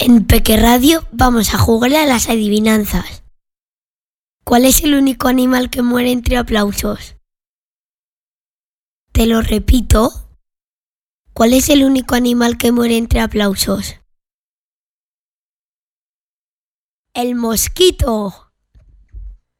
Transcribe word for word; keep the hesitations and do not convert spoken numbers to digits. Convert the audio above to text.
En Peque Radio vamos a jugar a las adivinanzas. ¿Cuál es el único animal que muere entre aplausos? Te lo repito. ¿Cuál es el único animal que muere entre aplausos? ¡El mosquito!